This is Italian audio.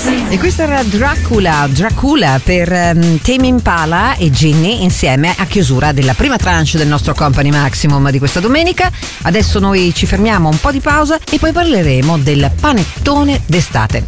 E questa era Dracula per Tame Impala e Ginny insieme a chiusura della prima tranche del nostro Company Maximum di questa domenica. Adesso noi ci fermiamo, un po' di pausa e poi parleremo del panettone d'estate.